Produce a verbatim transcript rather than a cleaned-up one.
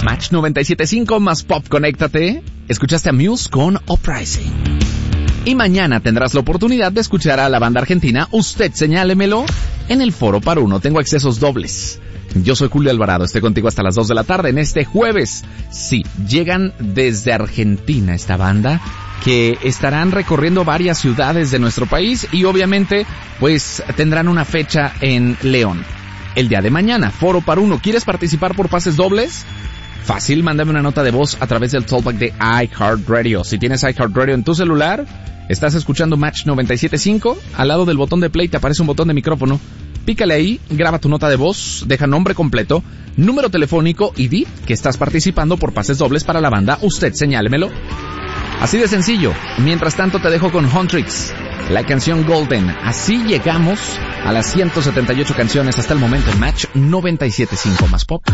Match noventa y siete punto cinco más Pop, conéctate. Escuchaste a Muse con Uprising. Y mañana tendrás la oportunidad de escuchar a la banda argentina Usted Señálemelo en el Foro Par Uno. Tengo accesos dobles. Yo soy Julio Alvarado, estoy contigo hasta las dos de la tarde en este jueves. Sí, llegan desde Argentina esta banda, que estarán recorriendo varias ciudades de nuestro país y obviamente pues tendrán una fecha en León. El día de mañana, Foro Par Uno. ¿Quieres participar por pases dobles? Fácil, mándame una nota de voz a través del talkback de iHeartRadio. Si tienes iHeartRadio en tu celular, estás escuchando Match noventa y siete punto cinco, al lado del botón de play te aparece un botón de micrófono. Pícale ahí, graba tu nota de voz, deja nombre completo, número telefónico y di que estás participando por pases dobles para la banda Usted Señálemelo. Así de sencillo. Mientras tanto te dejo con Huntrix, la canción Golden. Así llegamos a las ciento setenta y ocho canciones hasta el momento en Match noventa y siete punto cinco más Pop.